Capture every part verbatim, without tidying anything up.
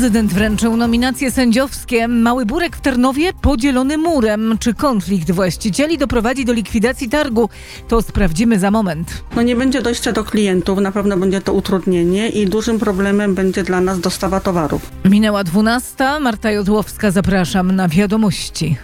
Prezydent wręczył nominacje sędziowskie. Mały Burek w Tarnowie podzielony murem. Czy konflikt właścicieli doprowadzi do likwidacji targu? To sprawdzimy za moment. No nie będzie dojścia do klientów, na pewno będzie to utrudnienie i dużym problemem będzie dla nas dostawa towarów. Minęła dwunasta. Marta Jodłowska, zapraszam na wiadomości.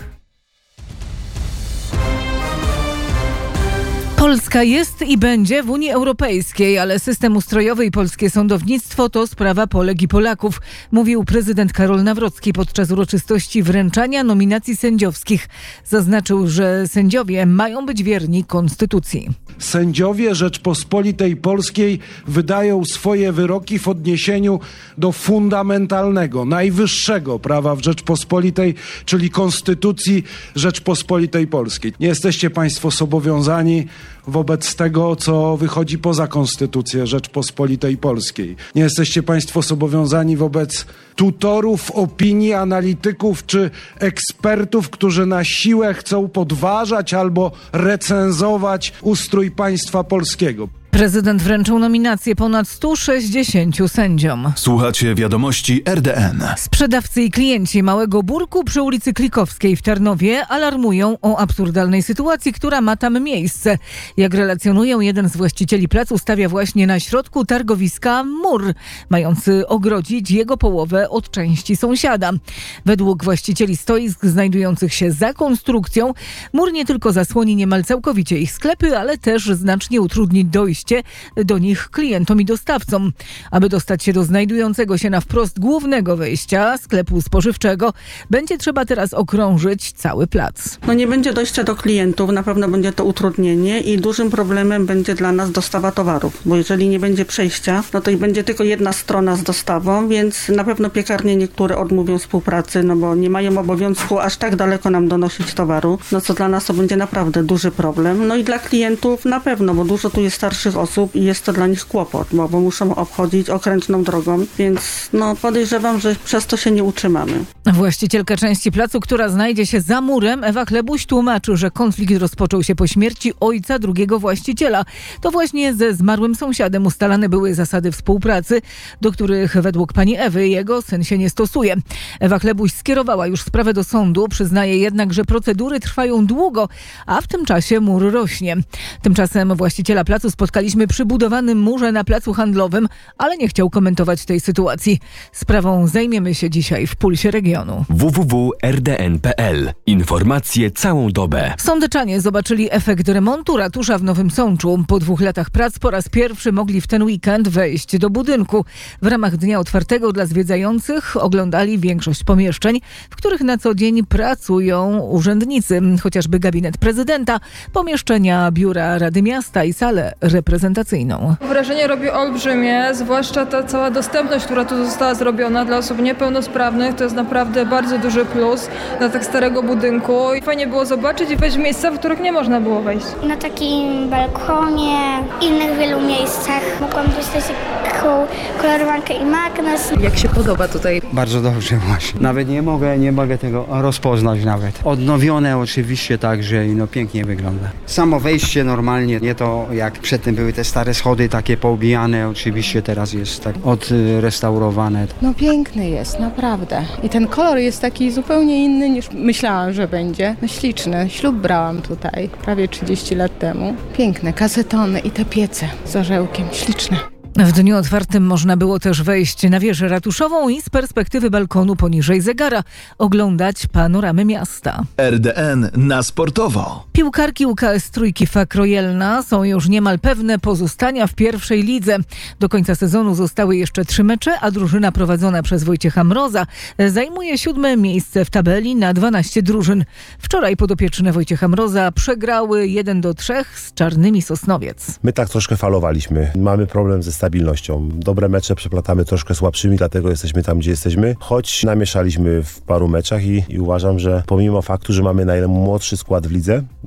Polska jest i będzie w Unii Europejskiej, ale system ustrojowy i polskie sądownictwo to sprawa Polek i Polaków, mówił prezydent Karol Nawrocki podczas uroczystości wręczania nominacji sędziowskich. Zaznaczył, że sędziowie mają być wierni konstytucji. Sędziowie Rzeczpospolitej Polskiej wydają swoje wyroki w odniesieniu do fundamentalnego, najwyższego prawa w Rzeczpospolitej, czyli Konstytucji Rzeczpospolitej Polskiej. Nie jesteście państwo zobowiązani wobec tego, co wychodzi poza Konstytucję Rzeczpospolitej Polskiej. Nie jesteście państwo zobowiązani wobec tutorów, opinii, analityków czy ekspertów, którzy na siłę chcą podważać albo recenzować ustrój państwa polskiego. Prezydent wręczył nominacje ponad stu sześćdziesięciu sędziom. Słuchacie wiadomości R D N. Sprzedawcy i klienci Małego Burku przy ulicy Klikowskiej w Tarnowie alarmują o absurdalnej sytuacji, która ma tam miejsce. Jak relacjonują, jeden z właścicieli placu stawia właśnie na środku targowiska mur, mający ogrodzić jego połowę od części sąsiada. Według właścicieli stoisk znajdujących się za konstrukcją, mur nie tylko zasłoni niemal całkowicie ich sklepy, ale też znacznie utrudni dojście do nich klientom i dostawcom. Aby dostać się do znajdującego się na wprost głównego wejścia sklepu spożywczego, będzie trzeba teraz okrążyć cały plac. No nie będzie dojścia do klientów, na pewno będzie to utrudnienie i dużym problemem będzie dla nas dostawa towarów, bo jeżeli nie będzie przejścia, no to i będzie tylko jedna strona z dostawą, więc na pewno piekarnie niektóre odmówią współpracy, no bo nie mają obowiązku aż tak daleko nam donosić towaru, no co dla nas to będzie naprawdę duży problem. No i dla klientów na pewno, bo dużo tu jest starszych osób i jest to dla nich kłopot, bo, bo muszą obchodzić okrężną drogą, więc no podejrzewam, że przez to się nie utrzymamy. Właścicielka części placu, która znajdzie się za murem, Ewa Chlebuś, tłumaczy, że konflikt rozpoczął się po śmierci ojca drugiego właściciela. To właśnie ze zmarłym sąsiadem ustalane były zasady współpracy, do których według pani Ewy jego syn się nie stosuje. Ewa Chlebuś skierowała już sprawę do sądu, przyznaje jednak, że procedury trwają długo, a w tym czasie mur rośnie. Tymczasem właściciela placu spotkaliśmy przy budowanym murze na placu handlowym, ale nie chciał komentować tej sytuacji. Sprawą zajmiemy się dzisiaj w Pulsie Regionu. w w w kropka r d n kropka p l. Informacje całą dobę. Sądeczanie zobaczyli efekt remontu ratusza w Nowym Sączu. Po dwóch latach prac po raz pierwszy mogli w ten weekend wejść do budynku. W ramach dnia otwartego dla zwiedzających oglądali większość pomieszczeń, w których na co dzień pracują urzędnicy, chociażby gabinet prezydenta, pomieszczenia biura Rady Miasta i salę reprezentacyjną. Wrażenie robi olbrzymie, zwłaszcza ta cała dostępność, która tu została zrobiona dla osób niepełnosprawnych. To jest naprawdę bardzo duży plus dla tak starego budynku. Fajnie było zobaczyć i wejść w miejsca, w których nie można było wejść. Na takim balkonie, innych wielu miejscach mogłam dostać taką kolorowankę i magnes. Jak się podoba tutaj? Bardzo dobrze właśnie. Nawet nie mogę, nie mogę tego rozpoznać nawet. Odnowione oczywiście także i no pięknie wygląda. Samo wejście normalnie, nie to jak przedtem były te stare schody takie poobijane, oczywiście teraz jest tak odrestaurowane. No piękny jest, naprawdę. I ten kolor jest taki zupełnie inny niż myślałam, że będzie. No śliczny. Ślub brałam tutaj prawie trzydzieści lat temu. Piękne kasetony i te piece z orzełkiem. Śliczne. W dniu otwartym można było też wejść na wieżę ratuszową i z perspektywy balkonu poniżej zegara oglądać panoramę miasta. R D N na sportowo. Piłkarki U K S Trójki Fakrojelna są już niemal pewne pozostania w pierwszej lidze. Do końca sezonu zostały jeszcze trzy mecze, a drużyna prowadzona przez Wojciecha Mroza zajmuje siódme miejsce w tabeli na dwanaście drużyn. Wczoraj podopieczne Wojciecha Mroza przegrały jeden do trzech z Czarnymi Sosnowiec. My tak troszkę falowaliśmy. Mamy problem ze stabilnością. Dobre mecze przeplatamy troszkę słabszymi, dlatego jesteśmy tam, gdzie jesteśmy. Choć namieszaliśmy w paru meczach i, i uważam, że pomimo faktu, że mamy najmłodszy skład w lidze,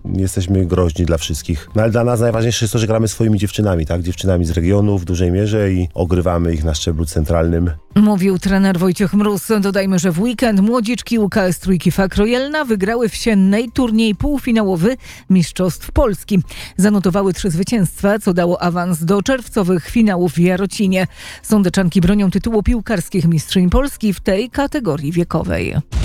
jesteśmy groźni dla wszystkich. No ale dla nas najważniejsze jest to, że gramy swoimi dziewczynami, tak? Dziewczynami z regionu w dużej mierze i ogrywamy ich na szczeblu centralnym. Mówił trener Wojciech Mróz. Dodajmy, że w weekend młodziczki U K S Trójki Fak Rojelna wygrały w Siennej turniej półfinałowy Mistrzostw Polski. Zanotowały trzy zwycięstwa, co dało awans do czerwcowych finałów w Jarocinie. Sądeczanki bronią tytułu piłkarskich mistrzyń Polski w tej kategorii wiekowej.